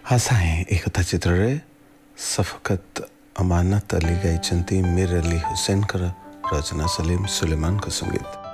हासाएं एकता चित्रे सफकत अमानत अली गायचंती मीर अली हुसैन कर रचना सलीम सुलेमान का संगीत।